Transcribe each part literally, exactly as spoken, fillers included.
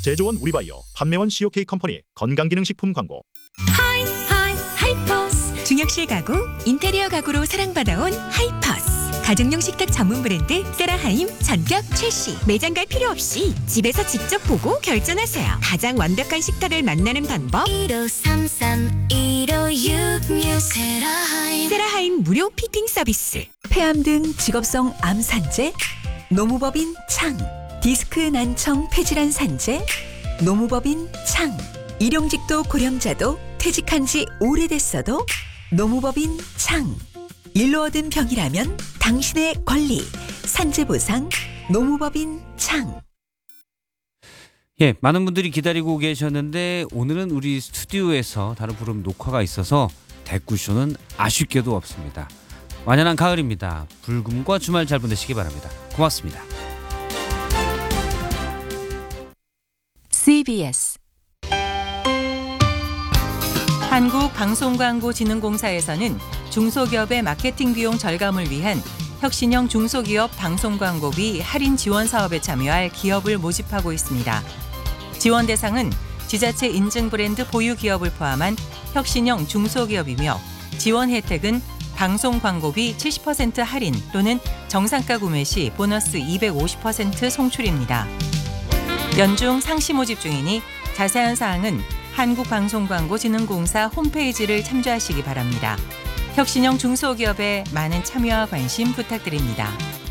제조원 우리바이오, 판매원 씨오케이 컴퍼니 건강기능식품 광고. 하이 하이 하이퍼스. 중역실 가구, 인테리어 가구로 사랑받아온 하이퍼스. 가정용 식탁 전문 브랜드 세라하임 전격 출시. 매장 갈 필요 없이 집에서 직접 보고 결정하세요. 가장 완벽한 식탁을 만나는 방법. 일오삼삼 일오육육 세라하임. 세라하임 무료 피팅 서비스. 폐암 등 직업성 암 산재, 노무법인 창. 디스크 난청 폐질환 산재, 노무법인 창. 일용직도 고령자도 퇴직한 지 오래됐어도 노무법인 창. 일로 얻은 병이라면 당신의 권리. 산재보상 노무법인 창. 예, 많은 분들이 기다리고 계셨는데 오늘은 우리 스튜디오에서 다른 프로그램 녹화가 있어서 대꾸쇼는 아쉽게도 없습니다. 완연한 가을입니다. 불금과 주말 잘 보내시기 바랍니다. 고맙습니다. 씨비에스 한국방송광고진흥공사에서는 중소기업의 마케팅 비용 절감을 위한 혁신형 중소기업 방송광고비 할인 지원 사업에 참여할 기업을 모집하고 있습니다. 지원 대상은 지자체 인증 브랜드 보유 기업을 포함한 혁신형 중소기업이며 지원 혜택은 방송 광고비 칠십 퍼센트 할인 또는 정상가 구매 시 보너스 이백오십 퍼센트 송출입니다. 연중 상시 모집 중이니 자세한 사항은 한국방송광고진흥공사 홈페이지를 참조하시기 바랍니다. 혁신형 중소기업에 많은 참여와 관심 부탁드립니다.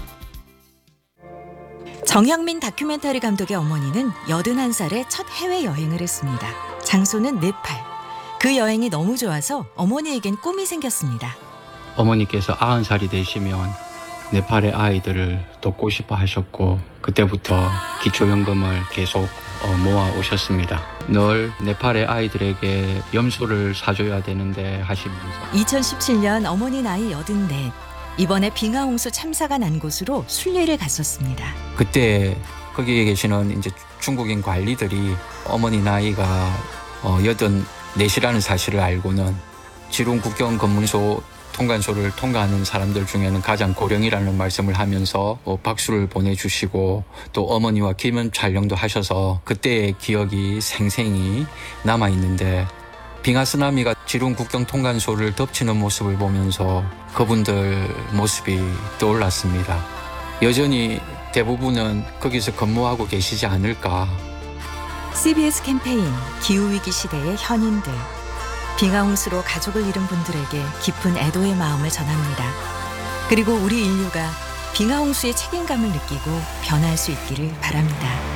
정형민 다큐멘터리 감독의 어머니는 여든한 살에 첫 해외여행을 했습니다. 장소는 네팔. 그 여행이 너무 좋아서 어머니에겐 꿈이 생겼습니다. 어머니께서 아흔 살이 되시면 네팔의 아이들을 돕고 싶어 하셨고 그때부터 기초연금을 계속 모아 오셨습니다. 늘 네팔의 아이들에게 염소를 사줘야 되는데 하시면서 이천십칠 년 어머니 나이 여든넷. 이번에 빙하홍수 참사가 난 곳으로 순례를 갔었습니다. 그때 거기에 계시는 이제 중국인 관리들이 어머니 나이가 여든넷이라는 사실을 알고는 지룽 국경 검문소 통관소를 통과하는 사람들 중에는 가장 고령이라는 말씀을 하면서 박수를 보내주시고 또 어머니와 기념 촬영도 하셔서 그때의 기억이 생생히 남아있는데 빙하 쓰나미가 지룽 국경 통관소를 덮치는 모습을 보면서 그분들 모습이 떠올랐습니다. 여전히 대부분은 거기서 근무하고 계시지 않을까. 씨비에스 캠페인 기후위기 시대의 현인들. 빙하홍수로 가족을 잃은 분들에게 깊은 애도의 마음을 전합니다. 그리고 우리 인류가 빙하홍수의 책임감을 느끼고 변화할 수 있기를 바랍니다.